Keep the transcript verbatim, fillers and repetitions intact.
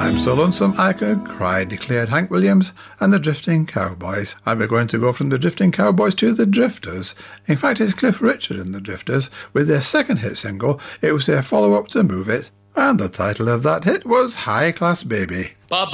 I'm so lonesome I could cry, declared Hank Williams and the Drifting Cowboys. And we're going to go from the Drifting Cowboys to the Drifters. In fact, it's Cliff Richard and the Drifters with their second hit single. It was their follow-up to Move It, and the title of that hit was High Class Baby. Bye-bye.